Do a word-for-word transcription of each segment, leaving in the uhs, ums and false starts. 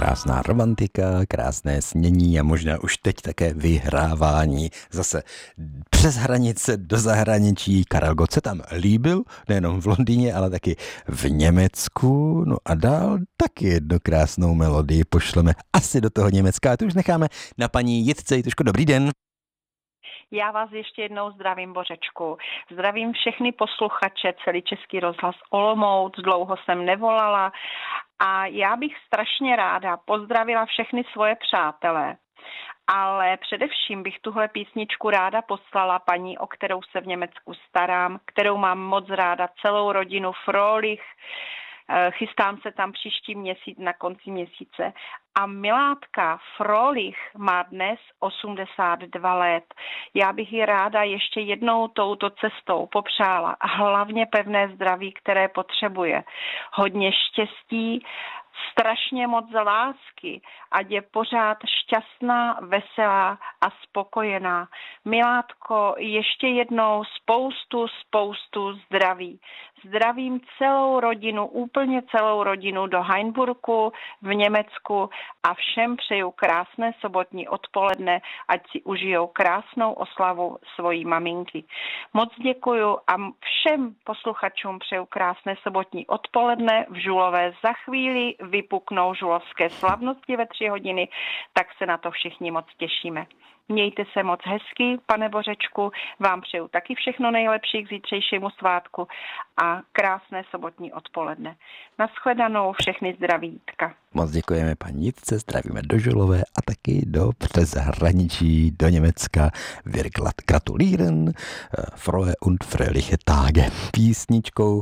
krásná romantika, krásné snění a možná už teď také vyhrávání. Zase přes hranice do zahraničí. Karel Gott se tam líbil, nejenom v Londýně, ale taky v Německu. No a dál taky jednu krásnou melodii pošleme asi do toho Německa. A to už necháme na paní Jitce. Jitko, dobrý den. Já vás ještě jednou zdravím, Bořečku. Zdravím všechny posluchače, celý Český rozhlas Olomouc, dlouho jsem nevolala a já bych strašně ráda pozdravila všechny svoje přátele. Ale především bych tuhle písničku ráda poslala paní, o kterou se v Německu starám, kterou mám moc ráda, celou rodinu Frohlich. Chystám se tam příští měsíc, na konci měsíce. A milátka Frohlich má dnes osmdesát dva let. Já bych ji ráda ještě jednou touto cestou popřála. A hlavně pevné zdraví, které potřebuje. Hodně štěstí, strašně moc lásky, ať je pořád šťastná, veselá a spokojená. Milátko, ještě jednou spoustu, spoustu zdraví. Zdravím celou rodinu, úplně celou rodinu do Hainburgu v Německu a všem přeju krásné sobotní odpoledne, ať si užijou krásnou oslavu svojí maminky. Moc děkuju a všem posluchačům přeju krásné sobotní odpoledne. V Žulové za chvíli vypuknou žulovské slavnosti ve tři hodiny, tak se na to všichni moc těšíme. Mějte se moc hezky, pane Bořečku, vám přeju taky všechno nejlepší k zítřejšímu svátku a krásné sobotní odpoledne. Nashledanou, všechny zdraví, Jitka. Moc děkujeme paní Jitce, zdravíme do Žulové a taky do přeshraničí, do Německa. Wir gratulieren, Frohe und fröhliche Tage. Písničkou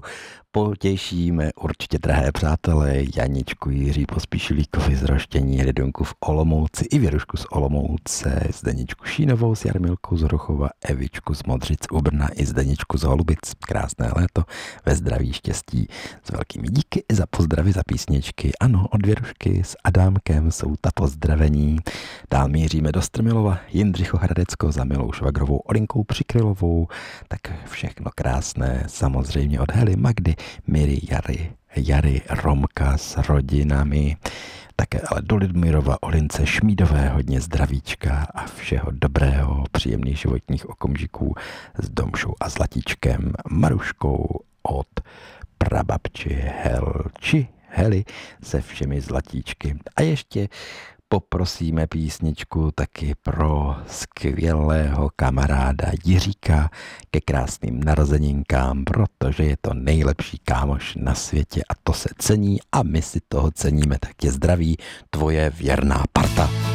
potěšíme určitě, drahé přátelé, Janičku, Jiří Pospíšilíkovi z Roštění, Redonku v Olomouci i Věrušku z Olomouce, Zdeničku Šínovou s Jarmilkou z Rochova, Evičku z Modřic u Brna i Zdeničku z Holubic. Krásné léto, ve zdraví, štěstí. S velkými díky za pozdravy, za písničky. Ano, od Věrušky s Adámkem jsou ta pozdravení. Dál míříme do Strmilova, Jindřicho Hradecko za Milou Švagrovou, Olinkou Přikrylovou. Tak všechno krásné, samozřejmě od Hely, Magdy, Miry, Jary, Jary, Romka s rodinami, také ale do Lidmirova, Olince Šmídové, hodně zdravíčka a všeho dobrého, příjemných životních okamžiků s Domšou a Zlatíčkem, Maruškou od prababči Helči, Hely se všemi zlatíčky. A ještě poprosíme písničku taky pro skvělého kamaráda Jiříka ke krásným narozeninkám, protože je to nejlepší kámoš na světě a to se cení a my si toho ceníme. Tak tě zdraví tvoje věrná parta.